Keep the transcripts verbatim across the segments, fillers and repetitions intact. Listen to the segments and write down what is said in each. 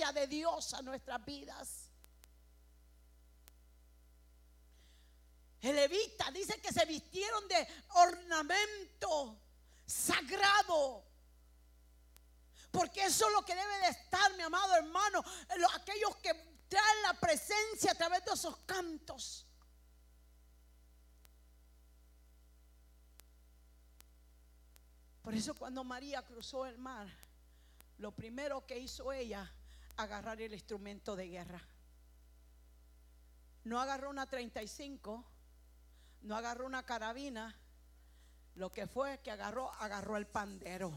presencia de Dios a nuestras vidas. El levita dice que se vistieron de ornamento sagrado, porque eso es lo que debe de estar, mi amado hermano, aquellos que traen la presencia a través de esos cantos. Por eso cuando María cruzó el mar, lo primero que hizo ella, agarrar el instrumento de guerra. No agarró una treinta y cinco, no agarró una carabina. Lo que fue que agarró, agarró el pandero.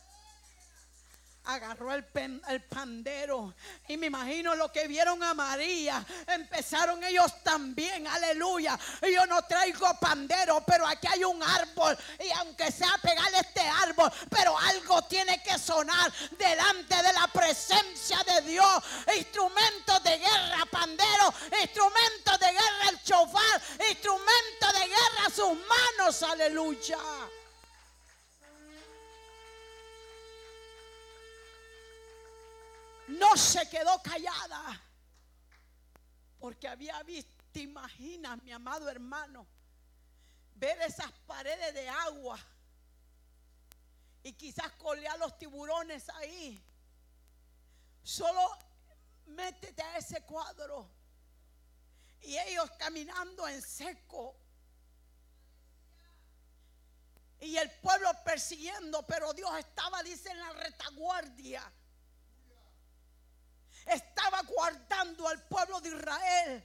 Agarró el, pen, el pandero. Y me imagino lo que vieron a María. Empezaron ellos también, aleluya. Yo no traigo pandero, pero aquí hay un árbol, y aunque sea pegarle este árbol, pero algo tiene que sonar delante de la presencia de Dios. Instrumentos de guerra, pandero. Instrumentos de guerra, el chofar. Instrumentos de guerra, sus manos, aleluya. No se quedó callada, porque había visto, te imaginas, mi amado hermano, ver esas paredes de agua y quizás colear los tiburones ahí. Solo métete a ese cuadro y ellos caminando en seco y el pueblo persiguiendo, pero Dios estaba, dice, en la retaguardia. Estaba guardando al pueblo de Israel.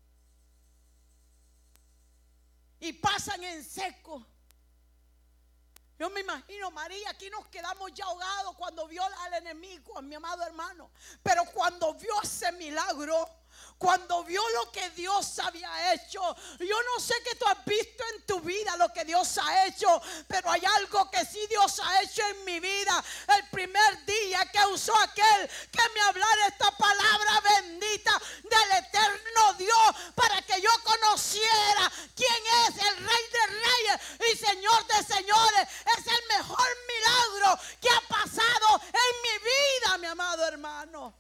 Y pasan en seco. Yo me imagino, María, aquí nos quedamos ya ahogados cuando vio al enemigo, mi amado hermano. Pero cuando vio ese milagro, cuando vio lo que Dios había hecho, yo no sé qué tú has visto en tu vida, lo que Dios ha hecho, pero hay algo que sí Dios ha hecho en mi vida. El primer día que usó aquel que me hablara esta palabra bendita del eterno Dios, para que yo conociera quién es el Rey de Reyes y Señor de Señores. Es el mejor milagro que ha pasado en mi vida, mi amado hermano.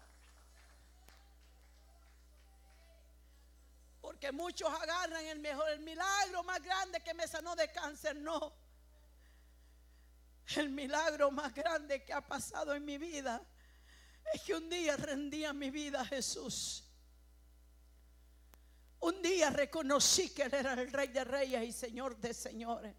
Porque muchos agarran el mejor, el milagro más grande que me sanó de cáncer. No, el milagro más grande que ha pasado en mi vida es que un día rendía mi vida a Jesús. Un día reconocí que Él era el Rey de Reyes y Señor de Señores.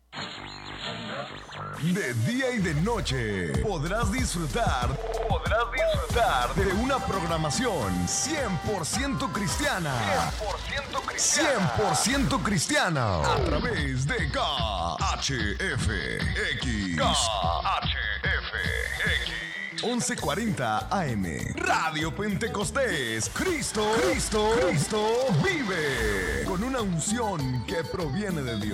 De día y de noche podrás disfrutar, podrás disfrutar de una programación cien por ciento cristiana. cien por ciento cristiana. cien por ciento cristiana. A través de K H F X. K H F X. once cuarenta A M. Radio Pentecostés. Cristo, Cristo, Cristo vive. Con una unción que proviene de Dios.